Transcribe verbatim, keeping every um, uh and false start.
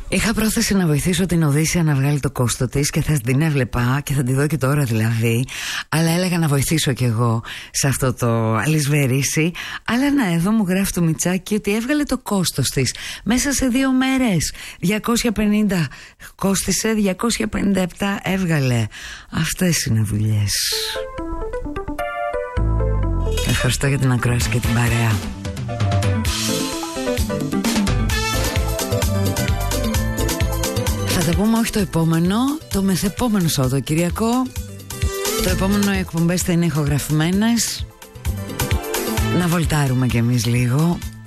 Είχα πρόθεση να βοηθήσω την Οδύσσια να βγάλει το κόστο της και θα την έβλεπα και θα τη δω και τώρα δηλαδή. Αλλά έλεγα να βοηθήσω κι εγώ σε αυτό το αλυσβερίσι. Αλλά να, εδώ μου γράφει το Μιτσάκι ότι έβγαλε το κόστος της μέσα σε δύο μέρες. διακόσια πενήντα κόστισε, διακόσια πενήντα επτά έβγαλε. Αυτές είναι δουλειές. Ευχαριστώ για την ακρόαση και την παρέα. Θα τα πούμε όχι το επόμενο, το μεθεπόμενο Σαββατοκυριακό. Το επόμενο οι εκπομπές θα είναι ηχογραφημένες. Να βολτάρουμε κι εμείς λίγο.